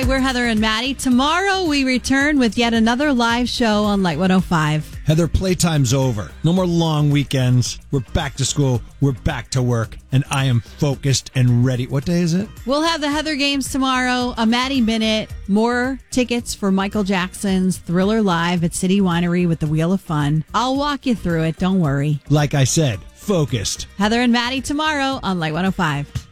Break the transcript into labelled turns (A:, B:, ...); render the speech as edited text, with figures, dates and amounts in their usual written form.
A: Hi, we're Heather and Maddie. Tomorrow we return with yet another live show on Light 105.
B: Heather, playtime's over. No more long weekends. We're back to school. We're back to work. And I am focused and ready. What day is it?
A: We'll have the Heather Games tomorrow, a Maddie Minute, more tickets for Michael Jackson's Thriller Live at City Winery with the Wheel of Fun. I'll walk you through it. Don't worry.
B: Like I said, focused.
A: Heather and Maddie tomorrow on Light 105.